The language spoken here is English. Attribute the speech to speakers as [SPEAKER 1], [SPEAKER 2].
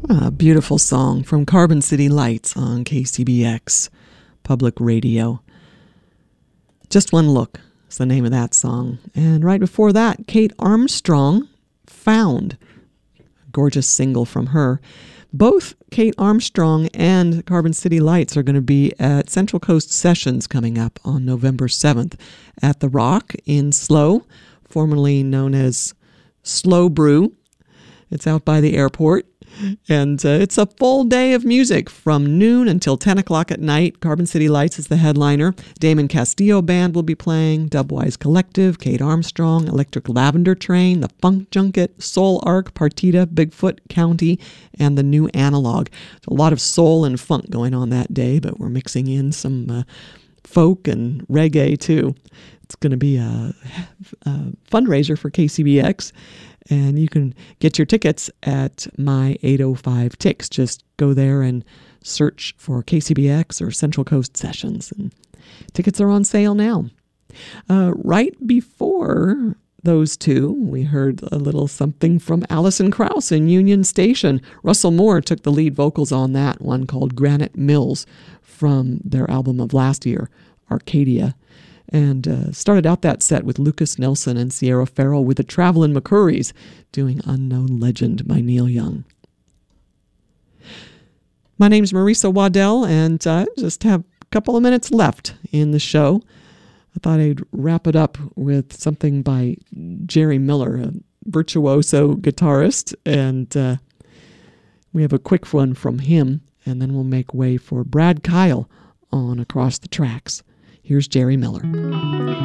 [SPEAKER 1] A beautiful song from Carbon City Lights on KCBX Public Radio. Just One Look is the name of that song. And right before that, Kate Armstrong, Found. A gorgeous single from her. Both Kate Armstrong and Carbon City Lights are going to be at Central Coast Sessions coming up on November 7th at The Rock in Slow, formerly known as Slow Brew. It's out by the airport. And it's a full day of music from noon until 10 o'clock at night. Carbon City Lights is the headliner. Damon Castillo Band will be playing, Dubwise Collective, Kate Armstrong, Electric Lavender Train, The Funk Junket, Soul Arc, Partita, Bigfoot County, and The New Analog. There's a lot of soul and funk going on that day, but we're mixing in some folk and reggae too. It's going to be a fundraiser for KCBX. And you can get your tickets at My 805 Ticks. Just go there and search for KCBX or Central Coast Sessions. And tickets are on sale now. Right before those two, we heard a little something from Alison Krauss in Union Station. Russell Moore took the lead vocals on that one called Granite Mills from their album of last year, Arcadia. And started out that set with Lucas Nelson and Sierra Farrell with the Travelin' McCurries doing Unknown Legend by Neil Young. My name's Marisa Waddell, and I just have a couple of minutes left in the show. I thought I'd wrap it up with something by Jerry Miller, a virtuoso guitarist, and we have a quick one from him, and then we'll make way for Brad Kyle on Across the Tracks. Here's Jerry Miller.